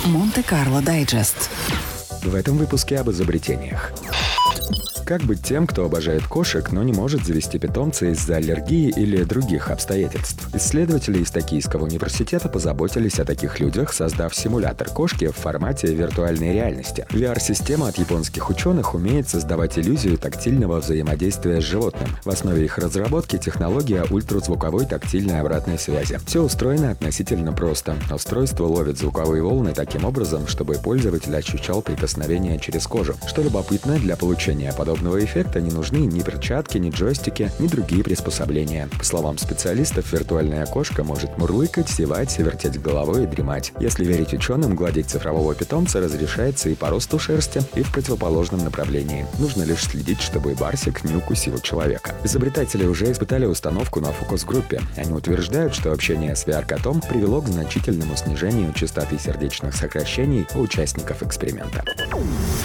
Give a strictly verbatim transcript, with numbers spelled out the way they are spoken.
Монте-Карло Дайджест. В этом выпуске об изобретениях. Как быть тем, кто обожает кошек, но не может завести питомца из-за аллергии или других обстоятельств? Исследователи из Токийского университета позаботились о таких людях, создав симулятор кошки в формате виртуальной реальности. ви ар-система от японских ученых умеет создавать иллюзию тактильного взаимодействия с животным. В основе их разработки технология ультразвуковой тактильной обратной связи. Все устроено относительно просто. Устройство ловит звуковые волны таким образом, чтобы пользователь ощущал прикосновение через кожу. Что любопытно, для получения подобного эффекта не нужны ни перчатки, ни джойстики, ни другие приспособления. По словам специалистов, виртуальная кошка может мурлыкать, зевать, вертеть головой и дремать. Если верить ученым, гладить цифрового питомца разрешается и по росту шерсти, и в противоположном направлении. Нужно лишь следить, чтобы барсик не укусил человека. Изобретатели уже испытали установку на фокус-группе. Они утверждают, что общение с ви ар-котом привело к значительному снижению частоты сердечных сокращений у участников эксперимента.